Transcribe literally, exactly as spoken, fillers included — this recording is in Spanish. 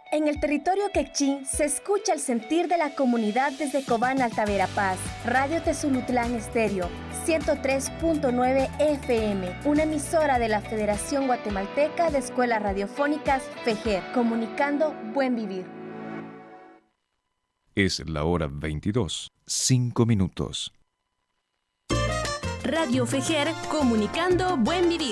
En el territorio quechín se escucha el sentir de la comunidad desde Cobán, Alta Verapaz. Radio Tezulutlán Estéreo, ciento tres punto nueve F M, una emisora de la Federación Guatemalteca de Escuelas Radiofónicas FEGER, comunicando buen vivir. Es la hora veintidós, cinco minutos. Radio FEGER, comunicando buen vivir.